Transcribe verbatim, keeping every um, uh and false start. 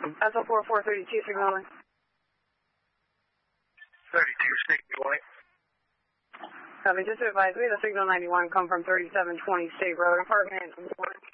S L four four thirty-two, signal line. thirty-two, signal line. Copy, just to advise, we have a signal ninety-one come from thirty-seven twenty State Road, apartment one.